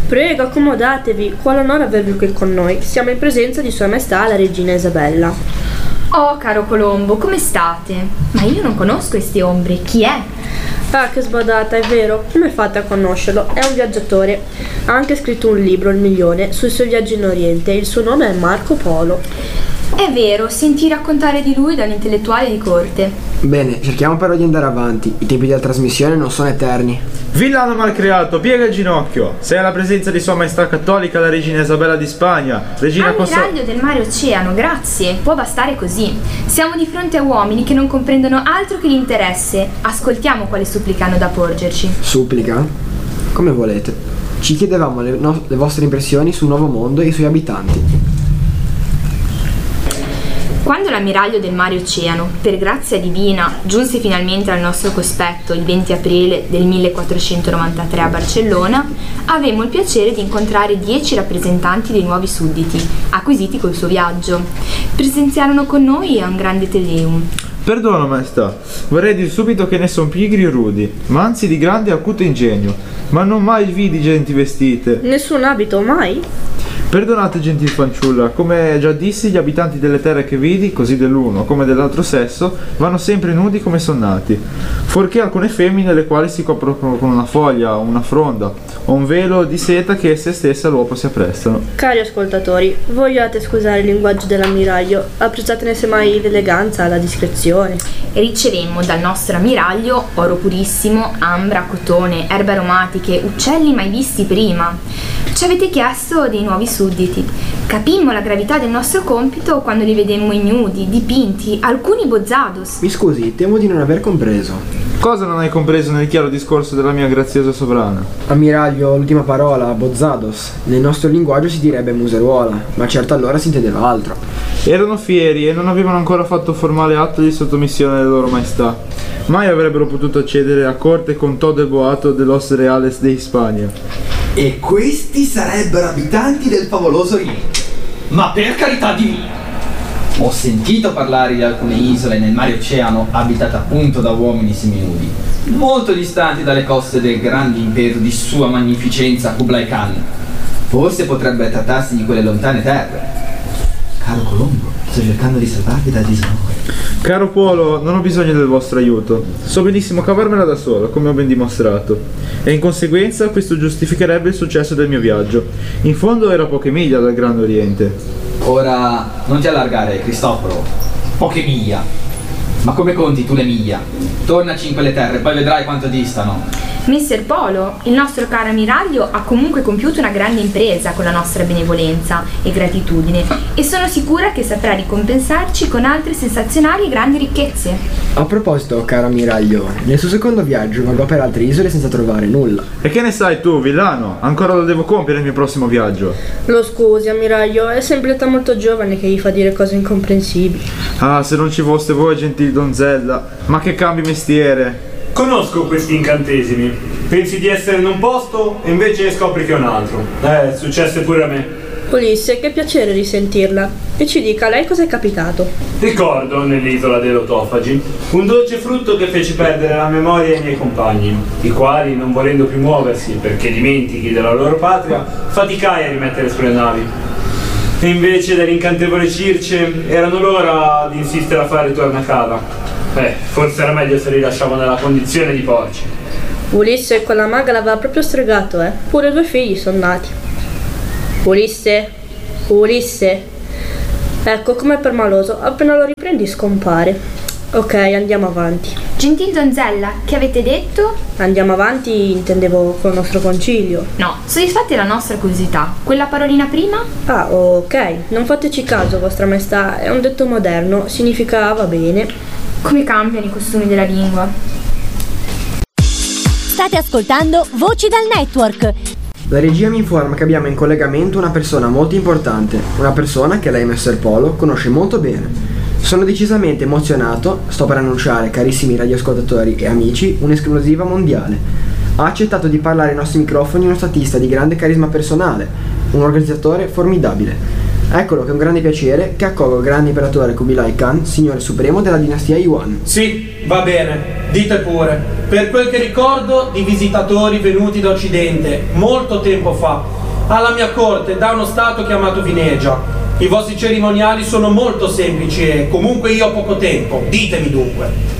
Prego, accomodatevi, qual onore avervi qui con noi. Siamo in presenza di Sua Maestà la Regina Isabella. Oh, caro Colombo, come state? Ma io non conosco questi ombre, chi è? Ah, che sbadata, è vero. Come fate a conoscerlo? È un viaggiatore. Ha anche scritto un libro, Il Milione, sui suoi viaggi in Oriente. Il suo nome è Marco Polo. È vero, sentì raccontare di lui da un intellettuale di corte. Bene, cerchiamo però di andare avanti. I tempi della trasmissione non sono eterni. Villano malcreato, piega il ginocchio. Sei alla presenza di Sua Maestà Cattolica la Regina Isabella di Spagna. Regina Ammiraglio del mare oceano, grazie. Può bastare così. Siamo di fronte a uomini che non comprendono altro che l'interesse. Ascoltiamo quale supplica hanno da porgerci. Supplica? Come volete. Ci chiedevamo le vostre impressioni sul nuovo mondo e i suoi abitanti. Quando l'ammiraglio del mare oceano, per grazia divina, giunse finalmente al nostro cospetto il 20 aprile del 1493 a Barcellona, avemmo il piacere di incontrare 10 rappresentanti dei nuovi sudditi, acquisiti col suo viaggio. Presenziarono con noi a un grande Tedeum. Perdono, Maestà, vorrei dir subito che ne son pigri e rudi, ma anzi di grande e acuto ingegno, ma non mai vidi genti vestite. Nessun abito, mai? Perdonate, gentil fanciulla, come già dissi, gli abitanti delle terre che vidi, così dell'uno come dell'altro sesso, vanno sempre nudi come sonnati, fuorché alcune femmine le quali si coprono con una foglia, una fronda o un velo di seta che esse stesse all'uopo si apprestano. Cari ascoltatori, vogliate scusare il linguaggio dell'ammiraglio, apprezzatene semmai l'eleganza, la discrezione. Ricevemmo dal nostro ammiraglio oro purissimo, ambra, cotone, erbe aromatiche, uccelli mai visti prima. Ci avete chiesto dei nuovi sudditi. Capimmo la gravità del nostro compito quando li vedemmo ignudi, dipinti, alcuni bozzados. Mi scusi, temo di non aver compreso. Cosa non hai compreso nel chiaro discorso della mia graziosa sovrana? Ammiraglio, l'ultima parola, bozzados. Nel nostro linguaggio si direbbe museruola, ma certo allora si intendeva altro. Erano fieri e non avevano ancora fatto formale atto di sottomissione alle loro maestà. Mai avrebbero potuto accedere a corte con todo il boato de los reales de Hispania. E questi sarebbero abitanti del favoloso Oriente. Ma per carità divina! Ho sentito parlare di alcune isole nel mare oceano abitate appunto da uomini seminudi, molto distanti dalle coste del grande impero di sua magnificenza Kublai Khan. Forse potrebbe trattarsi di quelle lontane terre. Caro Colombo, sto cercando di salvarvi dal disonore. Caro Polo, non ho bisogno del vostro aiuto. So benissimo cavarmela da solo, come ho ben dimostrato. E in conseguenza questo giustificherebbe il successo del mio viaggio. In fondo era poche miglia dal Grande Oriente. Ora, non ti allargare, Cristoforo. Poche miglia. Ma come conti tu le miglia? Tornaci in quelle terre, poi vedrai quanto distano. Messer Polo, il nostro caro ammiraglio ha comunque compiuto una grande impresa con la nostra benevolenza e gratitudine e sono sicura che saprà ricompensarci con altre sensazionali e grandi ricchezze. A proposito, caro ammiraglio, nel suo secondo viaggio vagò per altre isole senza trovare nulla. E che ne sai tu, villano? Ancora lo devo compiere il mio prossimo viaggio. Lo scusi, ammiraglio, è sempre età molto giovane che gli fa dire cose incomprensibili. Ah, se non ci foste voi, gentil donzella, ma che cambi mestiere. Conosco questi incantesimi. Pensi di essere in un posto e invece scopri che è un altro. Successe pure a me. Ulisse, che piacere risentirla. E ci dica, lei cos'è capitato? Ricordo nell'isola dei Lotofagi un dolce frutto che fece perdere la memoria ai miei compagni, i quali, non volendo più muoversi perché dimentichi della loro patria, faticai a rimettere sulle navi. E invece dell'incantevole Circe erano loro ad insistere a fare ritorno a casa. Forse era meglio se li lasciavo nella condizione di porci. Ulisse, quella maga l'aveva proprio stregato, eh? Pure 2 figli sono nati. Ulisse? Ulisse? Ecco, come per maloso, appena lo riprendi scompare. Ok, andiamo avanti. Gentil donzella, che avete detto? Andiamo avanti, intendevo col nostro concilio. No, soddisfatti la nostra curiosità. Quella parolina prima? Ah, ok, non fateci caso, vostra maestà, è un detto moderno, significa va bene. Come cambiano i costumi della lingua. State ascoltando Voci dal Network. La regia mi informa che abbiamo in collegamento una persona molto importante, una persona che lei, Messer Polo, conosce molto bene. Sono decisamente emozionato, sto per annunciare, carissimi radioascoltatori e amici, un'esclusiva mondiale. Ha accettato di parlare ai nostri microfoni uno statista di grande carisma personale, un organizzatore formidabile. Eccolo che è un grande piacere che accolgo il grande imperatore Kubilai Khan, signore supremo della dinastia Yuan. Sì, va bene, dite pure. Per quel che ricordo di visitatori venuti da Occidente molto tempo fa, alla mia corte da uno stato chiamato Vinegia. I vostri cerimoniali sono molto semplici e comunque io ho poco tempo. Ditemi dunque.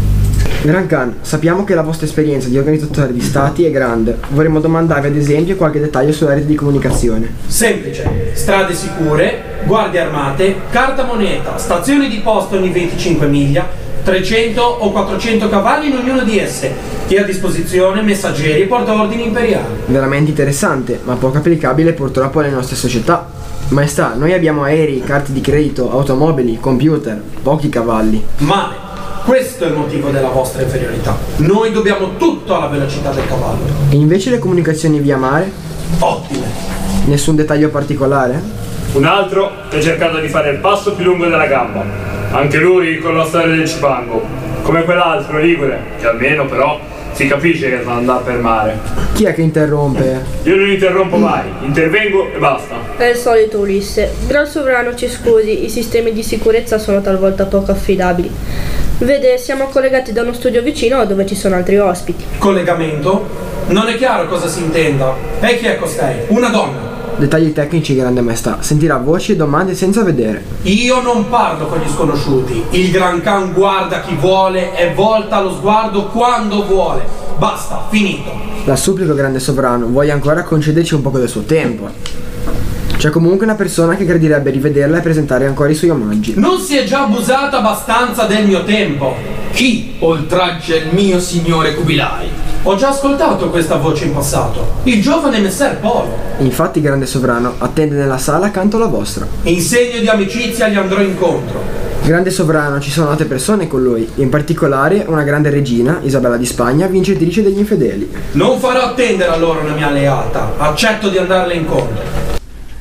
Gran Khan, sappiamo che la vostra esperienza di organizzatore di stati è grande. Vorremmo domandarvi ad esempio qualche dettaglio sulla rete di comunicazione. Semplice, strade sicure, guardie armate, carta moneta, stazioni di posta ogni 25 miglia, 300 o 400 cavalli in ognuna di esse e a disposizione messaggeri e portaordini imperiali. Veramente interessante, ma poco applicabile purtroppo alle nostre società. Maestà, noi abbiamo aerei, carte di credito, automobili, computer, pochi cavalli. Male. Questo è il motivo della vostra inferiorità. Noi dobbiamo tutto alla velocità del cavallo. E invece le comunicazioni via mare? Ottime. Nessun dettaglio particolare? Un altro che ha cercato di fare il passo più lungo della gamba. Anche lui con la storia del cipango. Come quell'altro ligure, che almeno però si capisce che sta andando per mare. Chi è che interrompe? Io non interrompo mai, intervengo e basta. È il solito Ulisse. Gran sovrano, ci scusi, i sistemi di sicurezza sono talvolta poco affidabili. Vede, siamo collegati da uno studio vicino dove ci sono altri ospiti. Collegamento? Non è chiaro cosa si intenda. E chi è costei? Una donna. Dettagli tecnici, grande maestà. Sentirà voci e domande senza vedere. Io non parlo con gli sconosciuti. Il Gran Khan guarda chi vuole e volta lo sguardo quando vuole. Basta, finito. La supplico, grande sovrano, voglia ancora concederci un poco del suo tempo. C'è comunque una persona che gradirebbe rivederla e presentare ancora i suoi omaggi. Non si è già abusato abbastanza del mio tempo? Chi oltraggia il mio signore Kubilai? Ho già ascoltato questa voce in passato. Il giovane Messer Polo. Infatti, grande sovrano, attende nella sala accanto alla vostra. In segno di amicizia gli andrò incontro. Grande sovrano, ci sono altre persone con lui, in particolare una grande regina, Isabella di Spagna, vincitrice degli infedeli. Non farò attendere a loro una mia alleata. Accetto di andarle incontro.